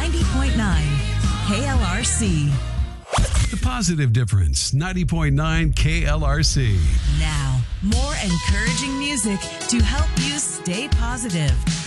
90.9 KLRC. The Positive Difference, 90.9 KLRC. Now, more encouraging music to help you stay positive.